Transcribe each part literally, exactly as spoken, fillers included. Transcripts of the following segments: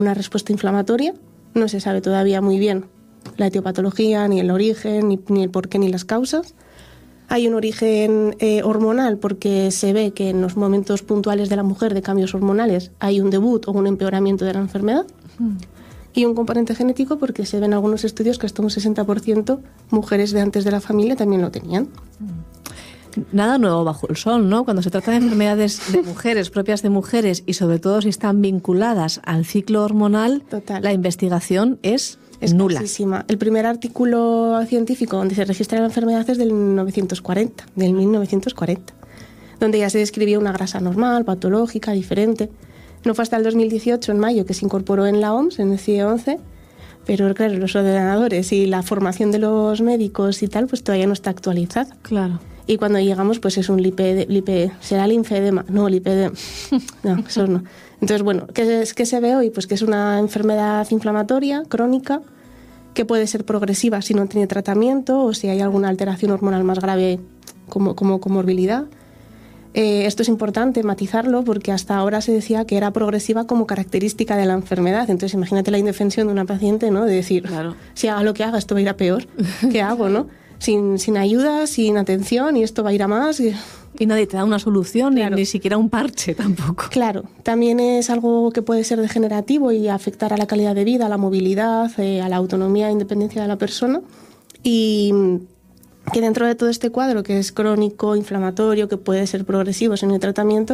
una respuesta inflamatoria. No se sabe todavía muy bien la etiopatología, ni el origen, ni, ni el porqué, ni las causas. Hay un origen eh, hormonal porque se ve que en los momentos puntuales de la mujer de cambios hormonales hay un debut o un empeoramiento de la enfermedad. Mm. Y un componente genético porque se ven algunos estudios que hasta un sesenta por ciento mujeres de antes de la familia también lo tenían. Nada nuevo bajo el sol, ¿no? Cuando se trata de enfermedades de mujeres, propias de mujeres, y sobre todo si están vinculadas al ciclo hormonal, Total. La investigación es, es nula. Escasísima. El primer artículo científico donde se registra la enfermedad es del mil novecientos cuarenta, del mil novecientos cuarenta, donde ya se describía una grasa normal, patológica, diferente. No fue hasta el dos mil dieciocho, en mayo, que se incorporó en la O M S, en el C I E once, pero claro, los ordenadores y la formación de los médicos y tal, pues todavía no está actualizada. Claro. Y cuando llegamos, pues es un lipe, lipe será linfedema, no, lipedema. No, eso no. Entonces, bueno, ¿qué, es, ¿qué se ve hoy? Pues que es una enfermedad inflamatoria, crónica, que puede ser progresiva si no tiene tratamiento o si hay alguna alteración hormonal más grave como, como comorbilidad. Eh, esto es importante matizarlo porque hasta ahora se decía que era progresiva como característica de la enfermedad. Entonces imagínate la indefensión de una paciente, ¿no? De decir, claro, si haga lo que haga esto va a ir a peor. ¿Qué hago, no? Sin, sin ayuda, sin atención, y esto va a ir a más. Y, y nadie te da una solución, claro. ni, ni siquiera un parche tampoco. Claro, también es algo que puede ser degenerativo y afectar a la calidad de vida, a la movilidad, eh, a la autonomía e independencia de la persona. Y que dentro de todo este cuadro, que es crónico, inflamatorio, que puede ser progresivo sin el tratamiento,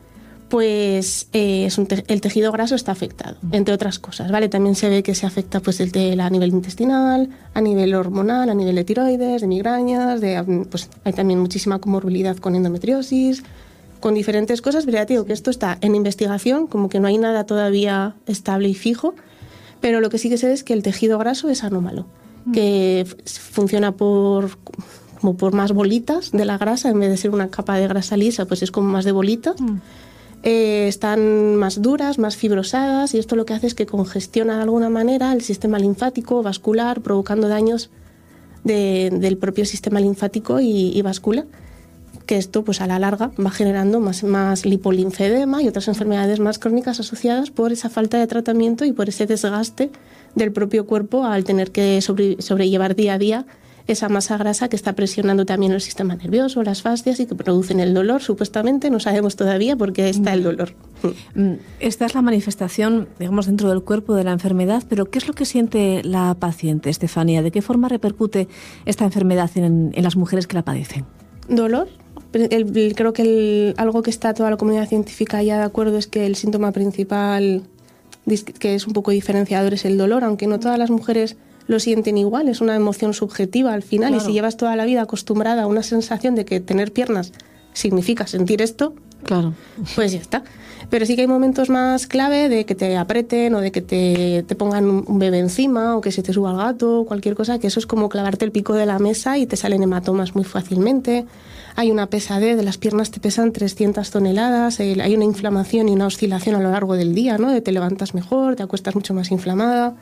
pues eh, es un te- el tejido graso está afectado, entre otras cosas, ¿vale? También se ve que se afecta pues el te- a nivel intestinal, a nivel hormonal, a nivel de tiroides, de migrañas, de, pues hay también muchísima comorbilidad con endometriosis, con diferentes cosas, pero ya te digo que esto está en investigación, como que no hay nada todavía estable y fijo, pero lo que sí que se ve es que el tejido graso es anómalo, mm. que f- funciona por... como por más bolitas de la grasa, en vez de ser una capa de grasa lisa, pues es como más de bolitas. Mm. Eh, están más duras, más fibrosadas, y esto lo que hace es que congestiona de alguna manera el sistema linfático, vascular, provocando daños de, del propio sistema linfático y, y vascular, que esto pues a la larga va generando más, más lipolinfedema y otras enfermedades más crónicas asociadas por esa falta de tratamiento y por ese desgaste del propio cuerpo al tener que sobre, sobrellevar día a día esa masa grasa que está presionando también el sistema nervioso, las fascias, y que producen el dolor, supuestamente. No sabemos todavía por qué está el dolor. Esta es la manifestación, digamos, dentro del cuerpo de la enfermedad, pero ¿qué es lo que siente la paciente, Estefanía? ¿De qué forma repercute esta enfermedad en, en las mujeres que la padecen? Dolor. El, el, creo que el, algo que está toda la comunidad científica ya de acuerdo es que el síntoma principal, que es un poco diferenciador, es el dolor, aunque no todas las mujeres lo sienten igual, es una emoción subjetiva al final. Claro. Y si llevas toda la vida acostumbrada a una sensación de que tener piernas significa sentir esto, claro, pues ya está. Pero sí que hay momentos más clave de que te aprieten o de que te, te pongan un, un bebé encima o que se te suba el gato o cualquier cosa, que eso es como clavarte el pico de la mesa y te salen hematomas muy fácilmente. Hay una pesadez, las piernas te pesan trescientas toneladas, eh, hay una inflamación y una oscilación a lo largo del día, ¿no? De te levantas mejor, te acuestas mucho más inflamada.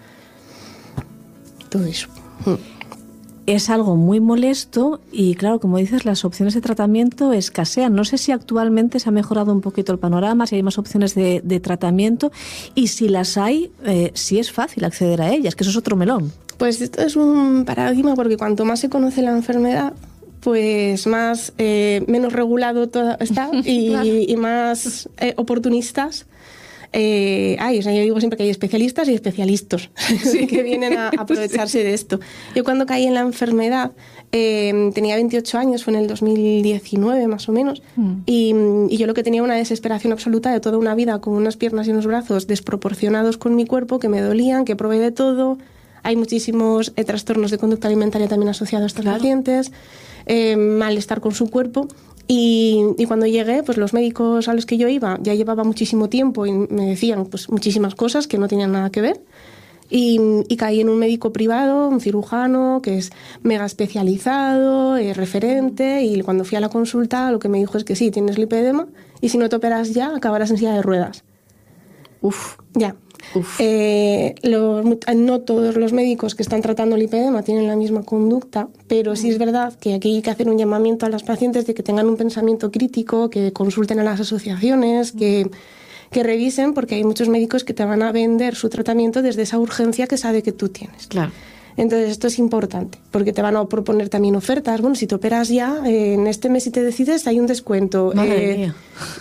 Todo eso. Es algo muy molesto y, claro, como dices, las opciones de tratamiento escasean. No sé si actualmente se ha mejorado un poquito el panorama, si hay más opciones de, de tratamiento y si las hay, eh, si es fácil acceder a ellas, que eso es otro melón. Pues esto es un paradigma porque cuanto más se conoce la enfermedad, pues más eh, menos regulado todo está y, claro. y más eh, oportunistas Eh, hay, o sea, yo digo siempre que hay especialistas y especialistas sí. que vienen a aprovecharse sí. de esto. Yo cuando caí en la enfermedad eh, tenía veintiocho años, fue en el dos mil diecinueve más o menos, mm. y, y yo lo que tenía una desesperación absoluta de toda una vida con unas piernas y unos brazos desproporcionados con mi cuerpo, que me dolían, que probé de todo. Hay muchísimos eh, trastornos de conducta alimentaria también asociados a estos claro. pacientes, eh, malestar con su cuerpo. Y, y cuando llegué, pues los médicos a los que yo iba ya llevaba muchísimo tiempo y me decían pues muchísimas cosas que no tenían nada que ver. Y, y caí en un médico privado, un cirujano que es mega especializado, eh, referente, y cuando fui a la consulta lo que me dijo es que sí, tienes lipedema y si no te operas ya acabarás en silla de ruedas. Uf, ya. Eh, los, no todos los médicos que están tratando lipedema tienen la misma conducta, pero sí es verdad que aquí hay que hacer un llamamiento a las pacientes de que tengan un pensamiento crítico, que consulten a las asociaciones, que, que revisen, porque hay muchos médicos que te van a vender su tratamiento desde esa urgencia que sabe que tú tienes. Claro. Entonces esto es importante, porque te van a proponer también ofertas. Bueno, si te operas ya, eh, en este mes si te decides hay un descuento. Madre eh, mía.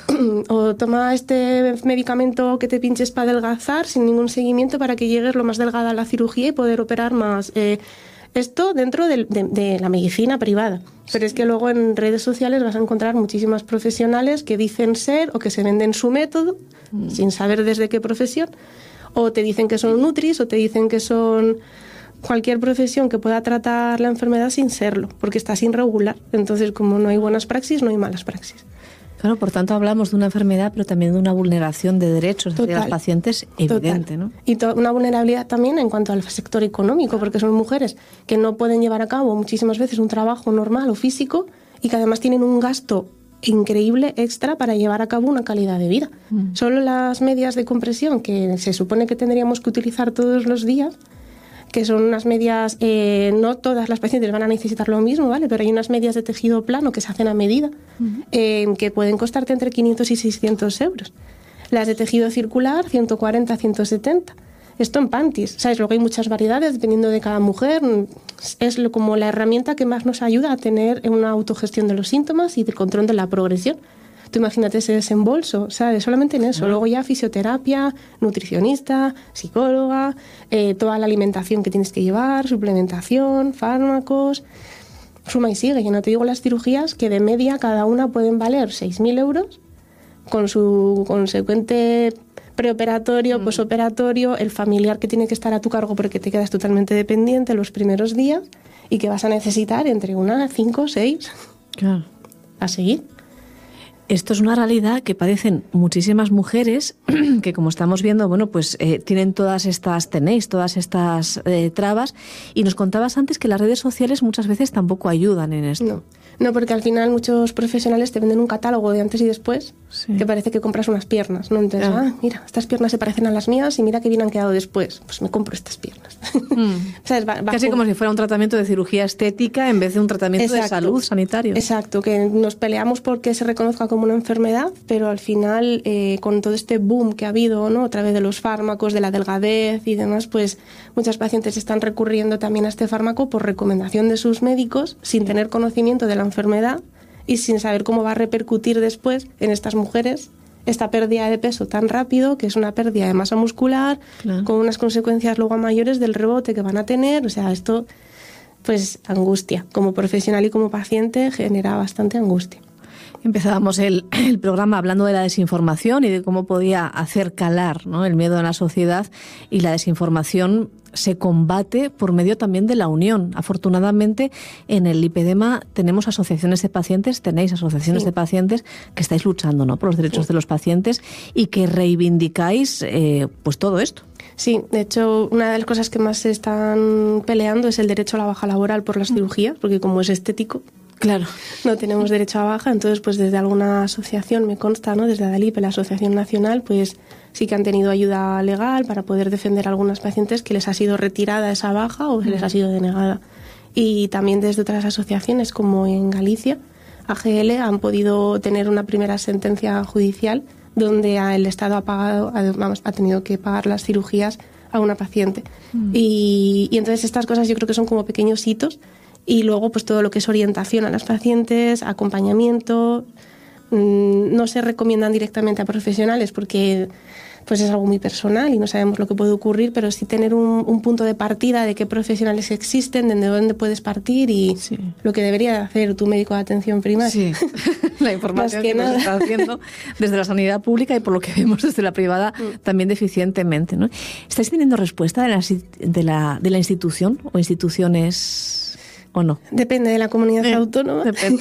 O toma este medicamento que te pinches para adelgazar sin ningún seguimiento para que llegues lo más delgada a la cirugía y poder operar más. Eh, esto dentro de, de, de la medicina privada. Pero es que luego en redes sociales vas a encontrar muchísimas profesionales que dicen ser o que se venden su método mm. sin saber desde qué profesión. O te dicen que son nutris o te dicen que son cualquier profesión que pueda tratar la enfermedad sin serlo, porque está sin regular. Entonces, como no hay buenas praxis, no hay malas praxis. Claro, por tanto hablamos de una enfermedad, pero también de una vulneración de derechos Total. de los pacientes evidente, Total. ¿no? Y to- una vulnerabilidad también en cuanto al sector económico, porque son mujeres que no pueden llevar a cabo muchísimas veces un trabajo normal o físico y que además tienen un gasto increíble extra para llevar a cabo una calidad de vida. Mm. Solo las medias de compresión que se supone que tendríamos que utilizar todos los días, que son unas medias, eh, no todas las pacientes van a necesitar lo mismo, ¿vale? Pero hay unas medias de tejido plano que se hacen a medida, uh-huh. eh, que pueden costarte entre quinientos y seiscientos euros. Las de tejido circular, ciento cuarenta a ciento setenta. Esto en panties, ¿sabes? Luego hay muchas variedades dependiendo de cada mujer. Es lo, como la herramienta que más nos ayuda a tener una autogestión de los síntomas y de control de la progresión. Tú imagínate ese desembolso, ¿sabes? Solamente en eso. Luego ya fisioterapia, nutricionista, psicóloga, eh, toda la alimentación que tienes que llevar, suplementación, fármacos, suma y sigue. Yo no te digo las cirugías que de media cada una pueden valer seis mil euros con su consecuente preoperatorio, mm. posoperatorio, el familiar que tiene que estar a tu cargo porque te quedas totalmente dependiente los primeros días y que vas a necesitar entre una, cinco, seis. Claro. A seguir. Esto es una realidad que padecen muchísimas mujeres que, como estamos viendo, bueno, pues eh, tienen todas estas, tenéis todas estas eh, trabas, y nos contabas antes que las redes sociales muchas veces tampoco ayudan en esto. No, no, porque al final muchos profesionales te venden un catálogo de antes y después, sí. que parece que compras unas piernas, ¿no? Entonces, ah. ah, mira, estas piernas se parecen a las mías y mira qué bien han quedado después, pues me compro estas piernas. Mm. ¿Sabes? Va, va Casi como si fuera un tratamiento de cirugía estética en vez de un tratamiento Exacto. de salud sanitario. Exacto, que nos peleamos porque se reconozca como una enfermedad, pero al final eh, con todo este boom que ha habido, ¿no? A través de los fármacos, de la delgadez y demás, pues muchas pacientes están recurriendo también a este fármaco por recomendación de sus médicos, sin tener conocimiento de la enfermedad y sin saber cómo va a repercutir después en estas mujeres esta pérdida de peso tan rápido, que es una pérdida de masa muscular, claro. con unas consecuencias luego mayores del rebote que van a tener. O sea, esto, pues, angustia. Como profesional y como paciente genera bastante angustia. Empezábamos el, el programa hablando de la desinformación y de cómo podía hacer calar, ¿no?, el miedo en la sociedad, y la desinformación se combate por medio también de la unión. Afortunadamente, en el Lipedema tenemos asociaciones de pacientes, tenéis asociaciones sí. de pacientes que estáis luchando, ¿no?, por los derechos sí. de los pacientes y que reivindicáis eh, pues todo esto. Sí, de hecho, una de las cosas que más se están peleando es el derecho a la baja laboral por las cirugías, porque como es estético, claro, no tenemos derecho a baja. Entonces, pues desde alguna asociación, me consta, ¿no?, desde ADALIP, la Asociación Nacional, pues sí que han tenido ayuda legal para poder defender a algunas pacientes que les ha sido retirada esa baja o que les ha sido denegada. Y también desde otras asociaciones, como en Galicia, A G L, han podido tener una primera sentencia judicial donde el Estado ha pagado, vamos, ha tenido que pagar las cirugías a una paciente. Mm. Y, y entonces estas cosas yo creo que son como pequeños hitos. Y luego, pues todo lo que es orientación a las pacientes, acompañamiento, mmm, no se recomiendan directamente a profesionales porque pues es algo muy personal y no sabemos lo que puede ocurrir, pero sí tener un, un punto de partida de qué profesionales existen, de dónde puedes partir y sí. lo que debería hacer tu médico de atención primaria. Sí, la información que, que nos está haciendo desde la sanidad pública y por lo que vemos desde la privada mm. también deficientemente, ¿no? ¿Estáis teniendo respuesta de la, de la, de la institución o instituciones...? ¿O no? Depende de la comunidad eh, autónoma. Depende.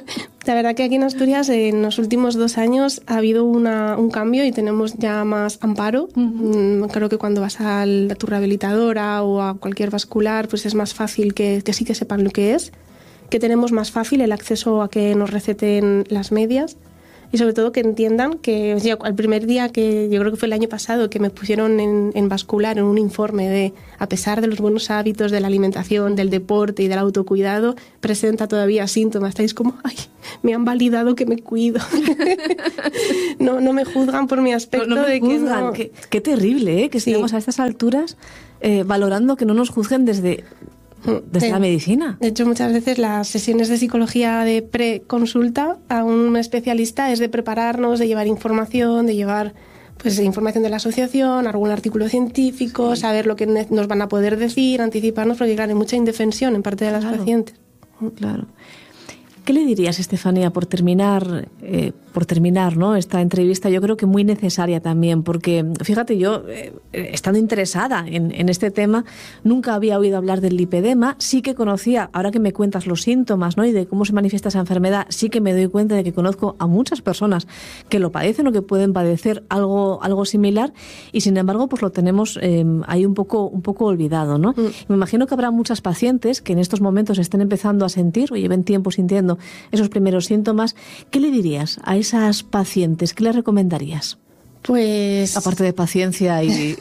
La verdad que aquí en Asturias en los últimos dos años ha habido una, un cambio y tenemos ya más amparo. Uh-huh. Creo que cuando vas a, a tu rehabilitadora o a cualquier vascular, pues es más fácil que, que sí que sepan lo que es, que tenemos más fácil el acceso a que nos receten las medias. y sobre todo que entiendan que, o sea, el primer día que yo creo que fue el año pasado que me pusieron en, en vascular en un informe de, a pesar de los buenos hábitos de la alimentación, del deporte y del autocuidado, presenta todavía síntomas. Estáis como, ay, me han validado que me cuido. no, no me juzgan por mi aspecto. No, no me de juzgan. Que no... qué, qué terrible, ¿eh? Que sí. estemos a estas alturas eh, valorando que no nos juzguen desde... Desde sí. la medicina. De hecho, muchas veces las sesiones de psicología de pre-consulta a un especialista es de prepararnos, de llevar información, de llevar pues información de la asociación, algún artículo científico, sí. saber lo que nos van a poder decir, anticiparnos, porque claro, hay mucha indefensión en parte de las claro. pacientes. Claro. ¿Qué le dirías, Estefanía, por terminar, eh, por terminar, ¿no? esta entrevista? Yo creo que muy necesaria también, porque fíjate, yo, eh, estando interesada en, en este tema, nunca había oído hablar del lipedema, sí que conocía, ahora que me cuentas los síntomas, ¿no? y de cómo se manifiesta esa enfermedad, sí que me doy cuenta de que conozco a muchas personas que lo padecen o que pueden padecer algo, algo similar, y sin embargo, pues lo tenemos eh, ahí un poco, un poco olvidado, ¿no? Mm. Me imagino que habrá muchas pacientes que en estos momentos estén empezando a sentir o lleven tiempo sintiendo esos primeros síntomas. ¿Qué le dirías a esas pacientes? ¿Qué le recomendarías? Pues... Aparte de paciencia y,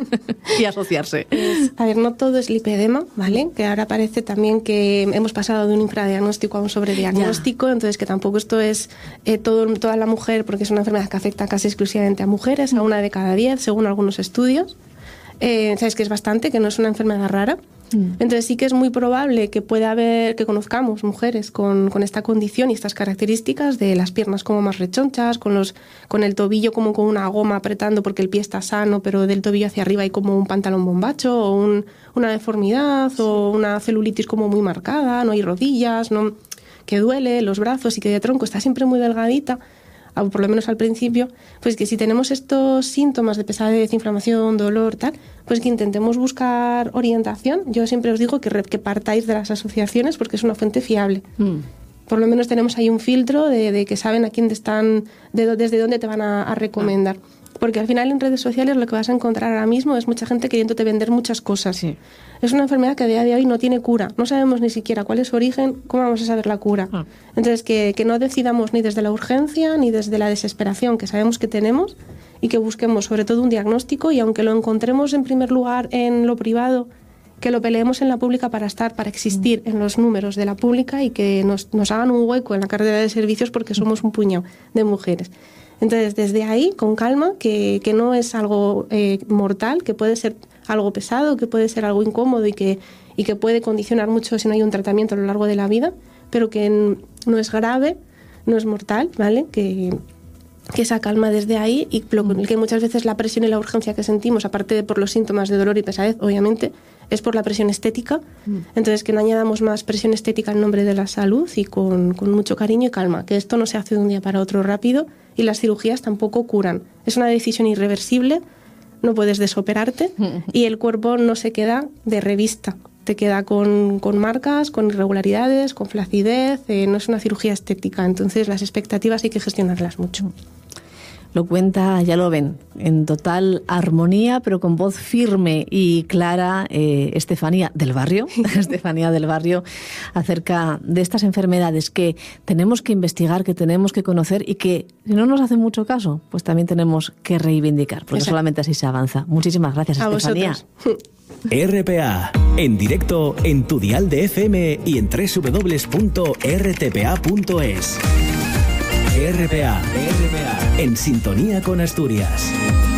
y asociarse. Pues, a ver, no todo es lipedema, ¿vale? Que ahora parece también que hemos pasado de un infradiagnóstico a un sobrediagnóstico, ya. Entonces que tampoco esto es eh, todo, toda la mujer, porque es una enfermedad que afecta casi exclusivamente a mujeres, mm. a una de cada diez, según algunos estudios. Eh, Sabes que es bastante, que no es una enfermedad rara. Entonces sí que es muy probable que pueda haber, que conozcamos mujeres con, con esta condición y estas características de las piernas como más rechonchas, con, los, con el tobillo como con una goma apretando porque el pie está sano, pero del tobillo hacia arriba hay como un pantalón bombacho o un, una deformidad sí. o una celulitis como muy marcada, no hay rodillas, no, que duele, los brazos y que de tronco está siempre muy delgadita, o por lo menos al principio, pues que si tenemos estos síntomas de pesadez, inflamación, dolor, tal, pues que intentemos buscar orientación. Yo siempre os digo que, que partáis de las asociaciones porque es una fuente fiable. Mm. Por lo menos tenemos ahí un filtro de, de que saben a quién te están, de, desde dónde te van a, a recomendar. Ah. Porque al final en redes sociales lo que vas a encontrar ahora mismo es mucha gente queriéndote vender muchas cosas. Sí. Es una enfermedad que a día de hoy no tiene cura. No sabemos ni siquiera cuál es su origen, cómo vamos a saber la cura. Ah. Entonces, que, que no decidamos ni desde la urgencia ni desde la desesperación que sabemos que tenemos y que busquemos sobre todo un diagnóstico y aunque lo encontremos en primer lugar en lo privado, que lo peleemos en la pública para estar, para existir en los números de la pública y que nos, nos hagan un hueco en la cartera de servicios porque somos un puñado de mujeres. Entonces, desde ahí, con calma, que, que no es algo eh, mortal, que puede ser algo pesado, que puede ser algo incómodo y que, y que puede condicionar mucho si no hay un tratamiento a lo largo de la vida, pero que no es grave, no es mortal, ¿vale? Que, que esa calma desde ahí y lo, que muchas veces la presión y la urgencia que sentimos, aparte de por los síntomas de dolor y pesadez, obviamente, es por la presión estética. Mm. Entonces, que no añadamos más presión estética en nombre de la salud y con, con mucho cariño y calma, que esto no se hace de un día para otro rápido y las cirugías tampoco curan. Es una decisión irreversible, no puedes desoperarte y el cuerpo no se queda de revista. Te queda con, con marcas, con irregularidades, con flacidez, eh, no es una cirugía estética, entonces las expectativas hay que gestionarlas mucho. Lo cuenta, ya lo ven, en total armonía, pero con voz firme y clara, eh, Estefanía del Barrio, Estefanía del Barrio, acerca de estas enfermedades que tenemos que investigar, que tenemos que conocer y que, si no nos hacen mucho caso, pues también tenemos que reivindicar, porque Exacto. solamente así se avanza. Muchísimas gracias, a Estefanía. Vosotros. R P A, en directo en tu dial de F M y en doble u doble u doble u punto r t p a punto es. R P A, R P A, en sintonía con Asturias.